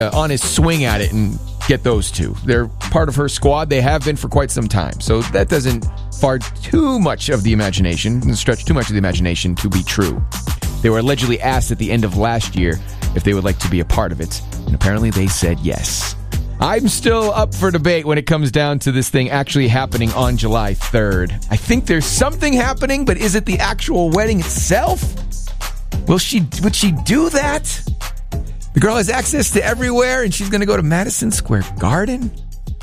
on his swing at it and get those two. They're part of her squad. They have been for quite some time. So that doesn't stretch too much of the imagination to be true. They were allegedly asked at the end of last year if they would like to be a part of it. And apparently they said yes. I'm still up for debate when it comes down to this thing actually happening on July 3rd. I think there's something happening, but is it the actual wedding itself? Would she do that? The girl has access to everywhere, and she's going to go to Madison Square Garden?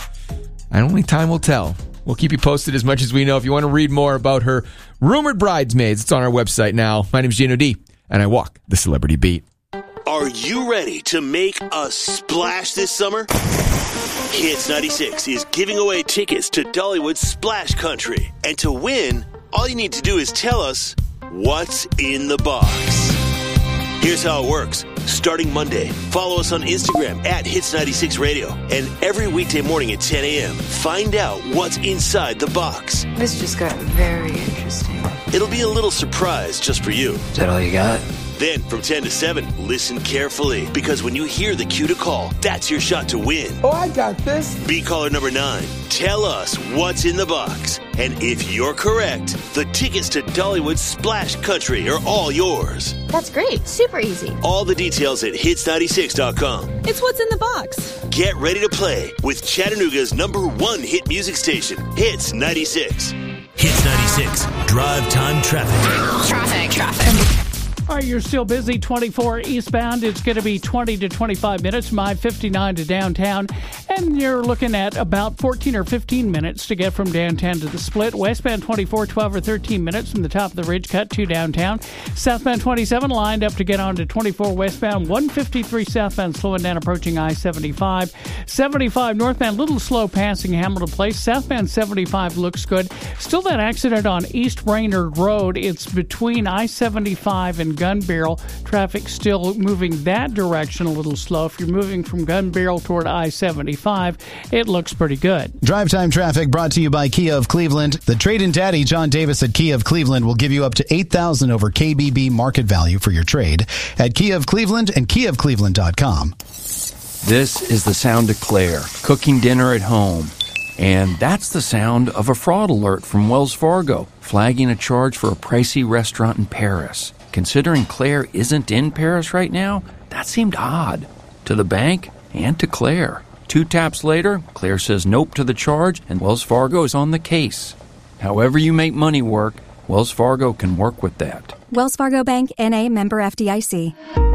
And only time will tell. We'll keep you posted as much as we know. If you want to read more about her rumored bridesmaids, it's on our website now. My name's Gino D, and I walk the celebrity beat. Are you ready to make a splash this summer? Hits 96 is giving away tickets to Dollywood Splash Country. And to win, all you need to do is tell us what's in the box. Here's how it works. Starting Monday, follow us on Instagram at Hits96Radio. And every weekday morning at 10 a.m., find out what's inside the box. This just got very interesting. It'll be a little surprise just for you. Is that all you got? Then, from 10 to 7, listen carefully. Because when you hear the cue to call, that's your shot to win. Oh, I got this. Be caller number 9. Tell us what's in the box. And if you're correct, the tickets to Dollywood Splash Country are all yours. That's great. Super easy. All the details at hits96.com. It's what's in the box. Get ready to play with Chattanooga's #1 hit music station, Hits 96. Hits 96. Drive time traffic. Traffic. All right, you're still busy. 24 eastbound. It's going to be 20 to 25 minutes. My 59 to downtown. And you're looking at about 14 or 15 minutes to get from downtown to the split. Westbound 24, 12 or 13 minutes from the top of the ridge cut to downtown. Southbound 27 lined up to get on to 24 westbound. 153 southbound slowing down approaching I-75. 75 northbound, little slow passing Hamilton Place. Southbound 75 looks good. Still that accident on East Brainerd Road. It's between I-75 and Gun Barrel. Traffic still moving that direction a little slow. If you're moving from Gun Barrel toward I-75, it looks pretty good. Drive time traffic brought to you by Kia of Cleveland. The trade-in daddy, John Davis at Kia of Cleveland, will give you up to $8,000 over KBB market value for your trade at Kia of Cleveland and KiaofCleveland.com. This is the sound of Claire cooking dinner at home. And that's the sound of a fraud alert from Wells Fargo, flagging a charge for a pricey restaurant in Paris. Considering Claire isn't in Paris right now, that seemed odd to the bank and to Claire. 2 taps later, Claire says nope to the charge, and Wells Fargo is on the case. However you make money work, Wells Fargo can work with that. Wells Fargo Bank, N.A., member FDIC.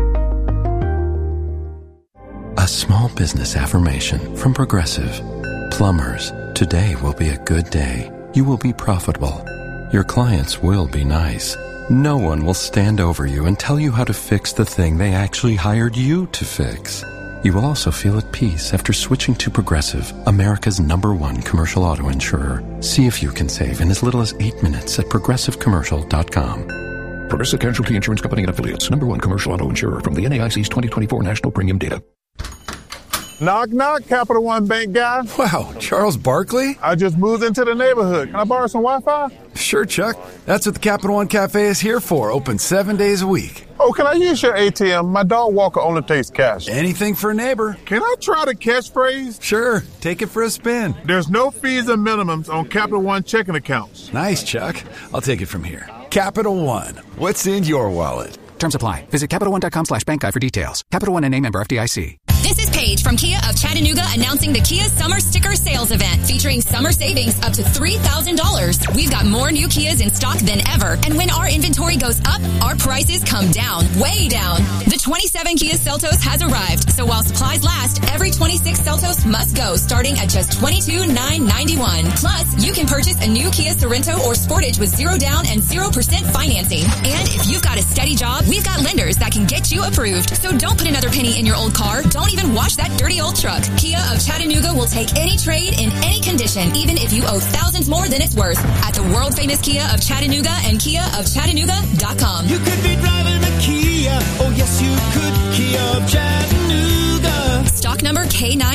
A small business affirmation from Progressive. Plumbers, today will be a good day. You will be profitable. Your clients will be nice. No one will stand over you and tell you how to fix the thing they actually hired you to fix. You will also feel at peace after switching to Progressive, America's #1 commercial auto insurer. See if you can save in as little as 8 minutes at progressivecommercial.com. Progressive Casualty Insurance Company and Affiliates, #1 commercial auto insurer from the NAIC's 2024 National Premium Data. Knock, knock, Capital One Bank guy. Wow, Charles Barkley? I just moved into the neighborhood. Can I borrow some Wi-Fi? Sure, Chuck. That's what the Capital One Cafe is here for. Open 7 days a week. Oh, can I use your ATM? My dog walker only takes cash. Anything for a neighbor. Can I try the catchphrase? Sure. Take it for a spin. There's no fees and minimums on Capital One checking accounts. Nice, Chuck. I'll take it from here. Capital One. What's in your wallet? Terms apply. Visit CapitalOne.com/bankguide for details. Capital One, N.A. member FDIC. This is Paige from Kia of Chattanooga announcing the Kia Summer Sticker Sales Event featuring summer savings up to $3,000. We've got more new Kias in stock than ever. And when our inventory goes up, our prices come down, way down. The 27 Kia Seltos has arrived. So while supplies last, every 26 Seltos must go, starting at just $22,991. Plus, you can purchase a new Kia Sorento or Sportage with 0 down and 0% financing. And if you've got a steady job, we've got lenders that can get you approved. So don't put another penny in your old car. Don't even wash that dirty old truck. Kia of Chattanooga will take any trade in any condition, even if you owe thousands more than it's worth. At the world-famous Kia of Chattanooga and KiaofChattanooga.com. You could be driving a Kia. Oh, yes, you could. Kia of Chattanooga. Stock number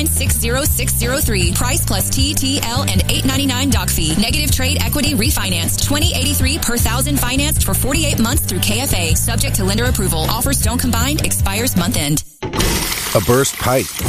K960603. Price plus TTL and $899 doc fee. Negative trade equity refinanced. $20.83 per thousand financed for 48 months through KFA. Subject to lender approval. Offers don't combine. Expires month end. A burst pipe.